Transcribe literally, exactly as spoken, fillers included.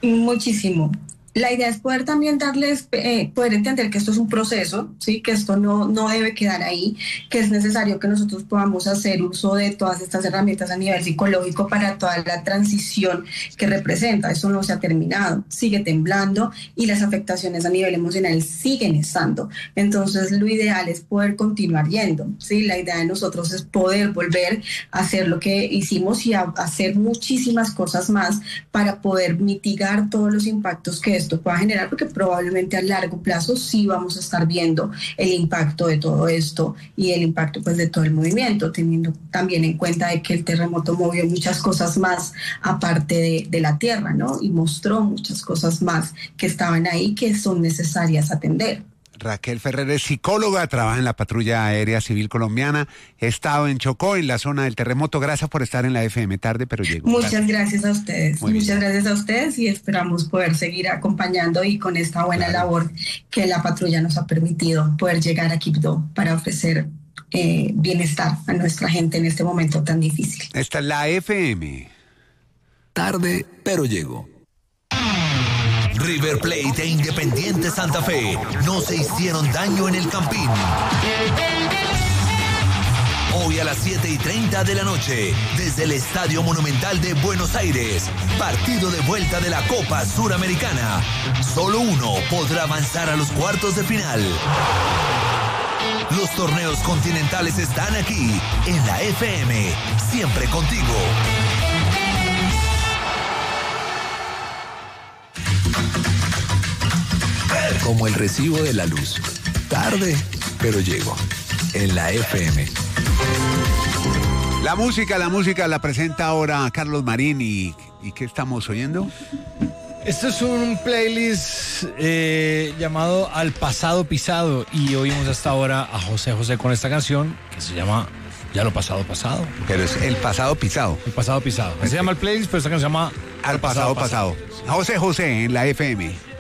Muchísimo. La idea es poder también darles, eh, poder entender que esto es un proceso, ¿sí? Que esto no, no debe quedar ahí, que es necesario que nosotros podamos hacer uso de todas estas herramientas a nivel psicológico para toda la transición que representa. Eso no se ha terminado, sigue temblando y las afectaciones a nivel emocional siguen estando. Entonces, lo ideal es poder continuar yendo, ¿sí? La idea de nosotros es poder volver a hacer lo que hicimos y a hacer muchísimas cosas más para poder mitigar todos los impactos que esto pueda generar, porque probablemente a largo plazo sí vamos a estar viendo el impacto de todo esto y el impacto pues de todo el movimiento, teniendo también en cuenta de que el terremoto movió muchas cosas más aparte de, de la tierra, ¿no? Y mostró muchas cosas más que estaban ahí que son necesarias atender. Raquel Ferrer es psicóloga, trabaja en la Patrulla Aérea Civil Colombiana. He estado en Chocó, en la zona del terremoto. Gracias por estar en la F M Tarde, pero llego. Muchas gracias, gracias a ustedes. Muy Muchas bien. gracias a ustedes y esperamos poder seguir acompañando y con esta buena claro. labor que la patrulla nos ha permitido poder llegar a Quibdó para ofrecer eh, bienestar a nuestra gente en este momento tan difícil. Esta es la F M. Tarde, pero llego. River Plate e Independiente Santa Fe no se hicieron daño en el Campín. Hoy a las siete y treinta de la noche, desde el Estadio Monumental de Buenos Aires, partido de vuelta de la Copa Suramericana. Solo uno podrá avanzar a los cuartos de final. Los torneos continentales están aquí, en la F M, siempre contigo. Como el recibo de la luz. Tarde, pero llego. En la F M. La música, la música la presenta ahora Carlos Marín. ¿Y, y qué estamos oyendo? Esto es un playlist eh, llamado Al Pasado Pisado. Y oímos hasta ahora a José José con esta canción que se llama Ya lo pasado pasado. Pero es El Pasado Pisado. El Pasado Pisado. Así se llama el playlist, pero esta canción se llama Al Pasado Pasado. pasado. José José en la F M.